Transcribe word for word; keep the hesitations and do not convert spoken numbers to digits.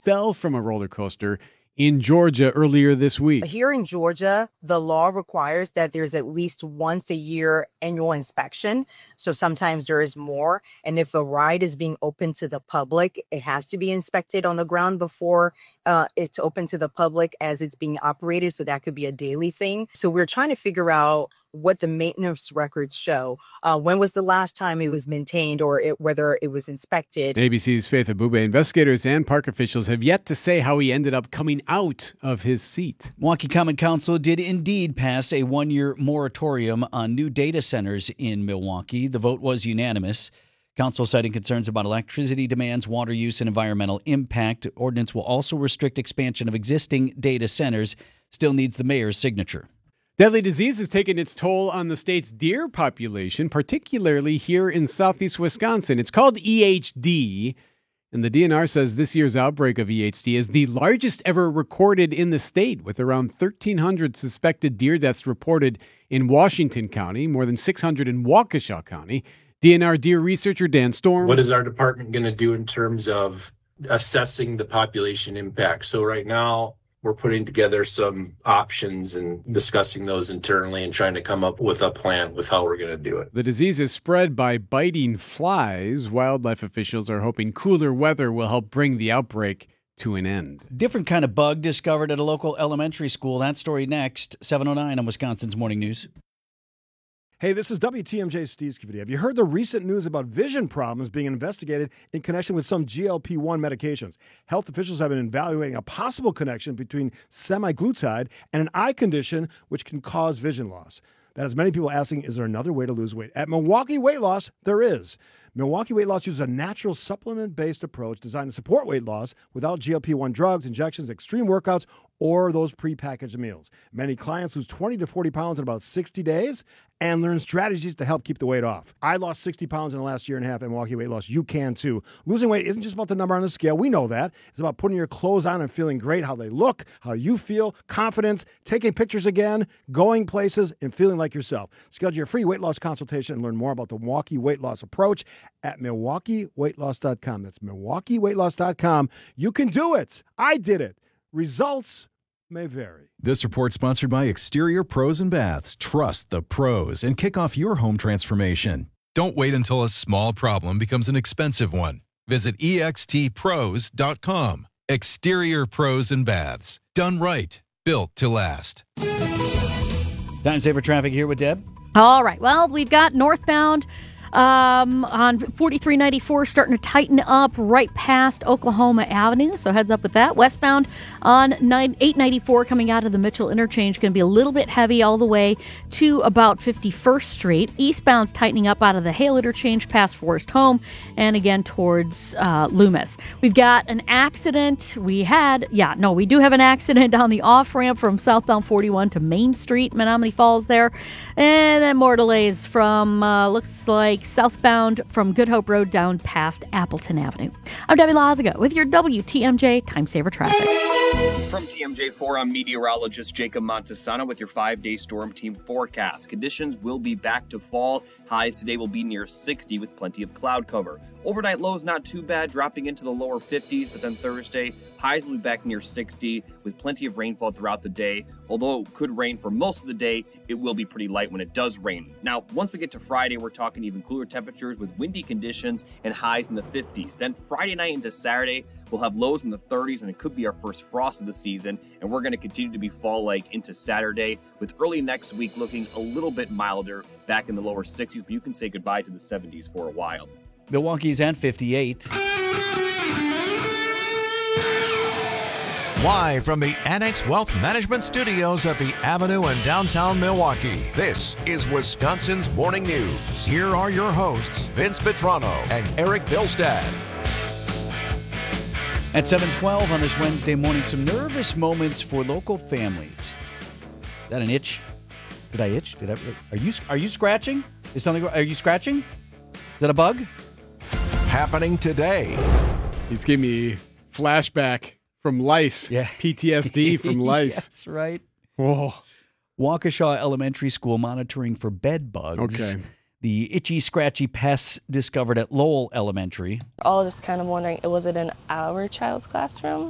fell from a roller coaster in Georgia earlier this week. Here in Georgia, the law requires that there's at least once a year annual inspection. So sometimes there is more. And if a ride is being open to the public, it has to be inspected on the ground before uh, it's open to the public as it's being operated. So that could be a daily thing. So we're trying to figure out what the maintenance records show. Uh, when was the last time it was maintained or it, whether it was inspected? A B C's Faith Abube. Investigators and park officials have yet to say how he ended up coming out of his seat. Milwaukee Common Council did indeed pass a one-year moratorium on new data centers in Milwaukee. The vote was unanimous. Council citing concerns about electricity demands, water use, and environmental impact. Ordinance will also restrict expansion of existing data centers. Still needs the mayor's signature. Deadly disease has taken its toll on the state's deer population, particularly here in southeast Wisconsin. It's called E H D, and the D N R says this year's outbreak of E H D is the largest ever recorded in the state, with around thirteen hundred suspected deer deaths reported in Washington County, more than six hundred in Waukesha County. D N R deer researcher Dan Storm. What is our department going to do in terms of assessing the population impact? So right now, we're putting together some options and discussing those internally and trying to come up with a plan with how we're going to do it. The disease is spread by biting flies. Wildlife officials are hoping cooler weather will help bring the outbreak to an end. Different kind of bug discovered at a local elementary school. That story next, seven oh nine on Wisconsin's Morning News. Hey, this is W T M J Steve Skivity. Have you heard the recent news about vision problems being investigated in connection with some G L P one medications? Health officials have been evaluating a possible connection between semaglutide and an eye condition which can cause vision loss. That has many people asking, is there another way to lose weight? At Milwaukee Weight Loss, there is. Milwaukee Weight Loss uses a natural supplement-based approach designed to support weight loss without G L P one drugs, injections, extreme workouts, or those prepackaged meals. Many clients lose twenty to forty pounds in about sixty days and learn strategies to help keep the weight off. I lost sixty pounds in the last year and a half at Milwaukee Weight Loss. You can too. Losing weight isn't just about the number on the scale. We know that. It's about putting your clothes on and feeling great, how they look, how you feel, confidence, taking pictures again, going places, and feeling like yourself. Schedule your free weight loss consultation and learn more about the Milwaukee Weight Loss approach at milwaukee weight loss dot com. That's milwaukee weight loss dot com. You can do it. I did it. Results may vary. This report sponsored by Exterior Pros and Baths. Trust the pros and kick off your home transformation. Don't wait until a small problem becomes an expensive one. Visit E X T pros dot com. Exterior Pros and Baths. Done right. Built to last. Time saver traffic here with Deb. All right. Well, we've got northbound Um, on forty-three ninety-four, starting to tighten up right past Oklahoma Avenue, so heads up with that. Westbound on eight ninety-four coming out of the Mitchell Interchange, going to be a little bit heavy all the way to about fifty-first Street. Eastbound's tightening up out of the Hale Interchange past Forest Home and again towards uh, Loomis. We've got an accident. We had, yeah, no, we do have an accident on the off-ramp from southbound forty-one to Main Street, Menominee Falls there. And then more delays from, uh, looks like, southbound from Good Hope Road down past Appleton Avenue. I'm Debbie Lazaga with your W T M J Time Saver Traffic. From T M J four, I'm meteorologist Jacob Montesano with your five-day storm team forecast. Conditions will be back to fall. Highs today will be near sixty with plenty of cloud cover. Overnight lows not too bad, dropping into the lower fifties, but then Thursday, highs will be back near sixty with plenty of rainfall throughout the day. Although it could rain for most of the day, it will be pretty light when it does rain. Now, once we get to Friday, we're talking even cooler temperatures with windy conditions and highs in the fifties. Then Friday night into Saturday, we'll have lows in the thirties, and it could be our first frost of the season, and we're going to continue to be fall-like into Saturday, with early next week looking a little bit milder, back in the lower sixties, but you can say goodbye to the seventies for a while. Milwaukee's at fifty-eight. Live from the Annex Wealth Management Studios at the Avenue in downtown Milwaukee, this is Wisconsin's Morning News. Here are your hosts, Vince Petrano and Eric Bilstad. At seven twelve on this Wednesday morning, some nervous moments for local families. Is that an itch? Did I itch? Did I? Are you are you scratching? Is something? Are you scratching? Is that a bug? Happening today. He's giving me flashback from lice. Yeah. P T S D from lice. That's right. Whoa. Waukesha Elementary School monitoring for bed bugs. Okay. The itchy, scratchy pests discovered at Lowell Elementary. All just kind of wondering, was it in our child's classroom?